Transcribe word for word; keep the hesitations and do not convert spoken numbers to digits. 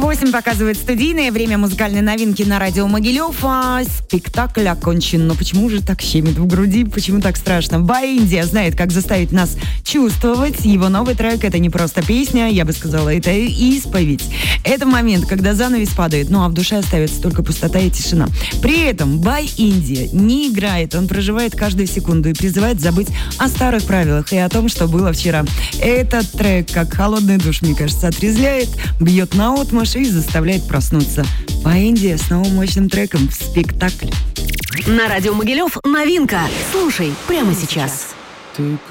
восемь показывает студийное время музыкальной новинки на радио Могилев. А спектакль окончен. Но почему же так щемит в груди? Почему так страшно? Бай Индия знает, как заставить нас чувствовать. Его новый трек — это не просто песня, я бы сказала, это исповедь. Это момент, когда занавес падает, ну а в душе остается только пустота и тишина. При этом Бай Индия не играет, он проживает каждую секунду и призывает забыть о старых правилах и о том, что было вчера. Этот трек, как холодный душ, мне кажется, отрезвляет, бьет наотмашь и заставляет проснуться. Бай Индия с новым мощным треком в спектакле. На радио Могилев новинка. Слушай прямо сейчас. Ты